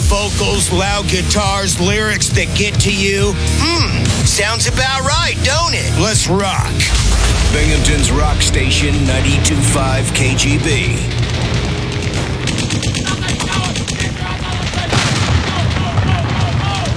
vocals, loud guitars, lyrics that get to you. Sounds about right, don't it? Let's rock. Binghamton's Rock Station 92.5 KGB.